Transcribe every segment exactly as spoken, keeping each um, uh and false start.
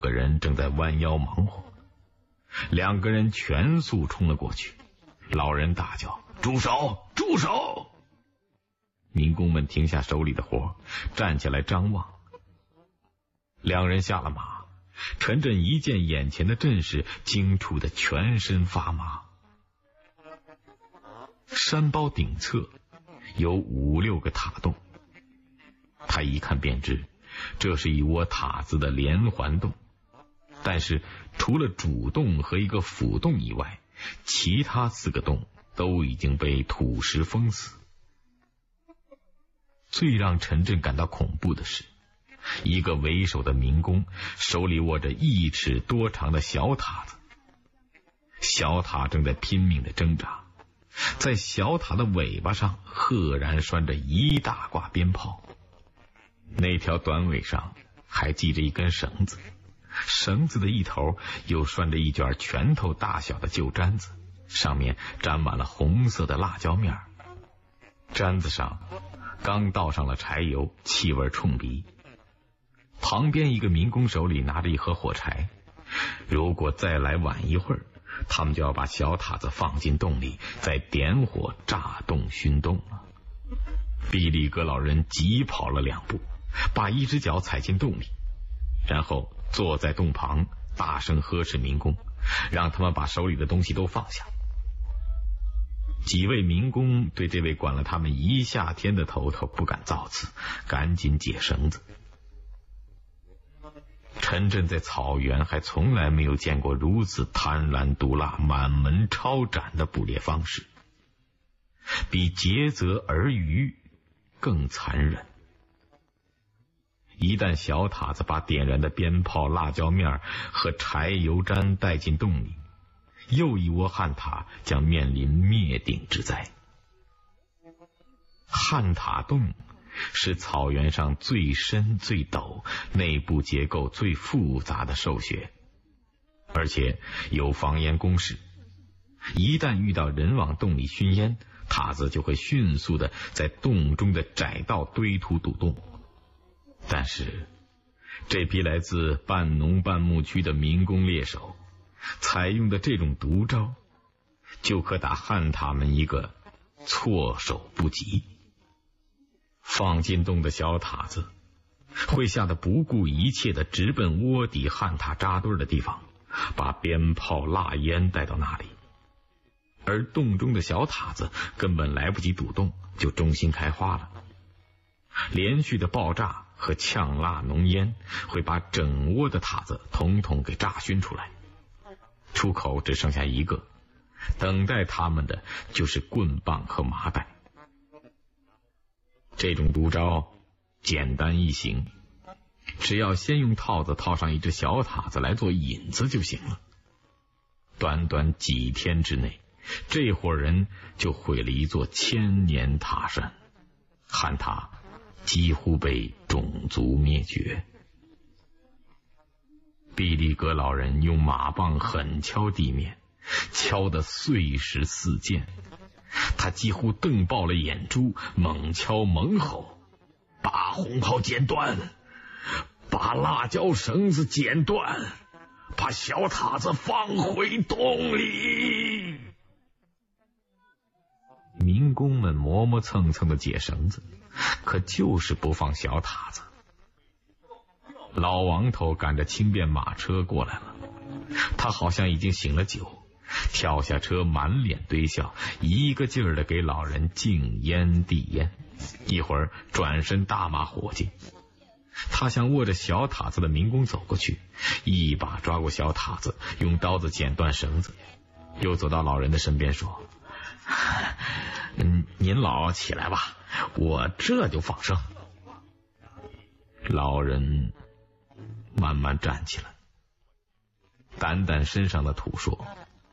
个人正在弯腰忙活。两个人全速冲了过去，老人大叫：“住手！住手！”民工们停下手里的活，站起来张望。两人下了马，陈震一见眼前的阵势，惊触得全身发麻。山包顶侧有五六个塔洞，他一看便知这是一窝塔子的连环洞，但是除了主洞和一个辅洞以外，其他四个洞都已经被土石封死。最让陈震感到恐怖的是，一个为首的民工手里握着一尺多长的小塔子，小塔正在拼命的挣扎，在小塔的尾巴上赫然拴着一大挂鞭炮，那条短尾上还系着一根绳子，绳子的一头又拴着一卷拳头大小的旧毡子，上面沾满了红色的辣椒面，毡子上刚倒上了柴油，气味冲鼻。旁边一个民工手里拿着一盒火柴，如果再来晚一会儿，他们就要把小塔子放进洞里，再点火炸洞熏洞了。毕力格老人急跑了两步，把一只脚踩进洞里，然后坐在洞旁，大声呵斥民工，让他们把手里的东西都放下。几位民工对这位管了他们一夏天的头头不敢造次，赶紧解绳子。陈震在草原还从来没有见过如此贪婪毒辣、满门抄斩的捕猎方式，比劫泽而渔更残忍。一旦小塔子把点燃的鞭炮、辣椒面和柴油毡带进洞里，又一窝旱塔将面临灭顶之灾。旱塔洞是草原上最深最陡、内部结构最复杂的兽穴，而且有防烟工事，一旦遇到人往洞里熏烟，塔子就会迅速的在洞中的窄道堆土堵洞。但是这批来自半农半牧区的民工猎手采用的这种毒招，就可打旱塔们一个措手不及。放进洞的小塔子会吓得不顾一切的直奔窝底旱塔扎堆的地方，把鞭炮辣烟带到那里，而洞中的小塔子根本来不及堵洞，就中心开花了。连续的爆炸和呛辣浓烟会把整窝的塔子统统给炸熏出来，出口只剩下一个，等待他们的就是棍棒和麻袋。这种毒招简单易行，只要先用套子套上一只小塔子来做引子就行了。短短几天之内，这伙人就毁了一座千年塔山，旱塔几乎被种族灭绝。毕力格老人用马棒狠敲地面，敲得碎石四溅，他几乎瞪爆了眼珠，猛敲猛吼：“把红炮剪断，把辣椒绳子剪断，把小塔子放回洞里！”民工们磨磨蹭蹭的解绳子，可就是不放小塔子。老王头赶着轻便马车过来了，他好像已经醒了酒，跳下车满脸堆笑，一个劲儿的给老人敬烟递烟，一会儿转身大骂伙计。他向握着小塔子的民工走过去，一把抓过小塔子，用刀子剪断绳子，又走到老人的身边说：“嗯，您老起来吧，我这就放生。”老人慢慢站起来，掸掸身上的土说：“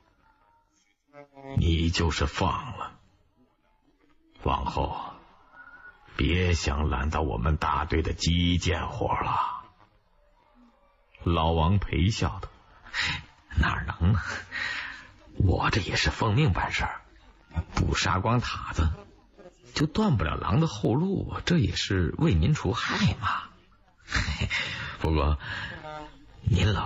你就是放了，往后别想揽到我们大队的基建活了。”老王陪笑道：“哪能呢？我这也是奉命办事儿，不杀光塔子就断不了狼的后路，这也是为民除害嘛。不过您老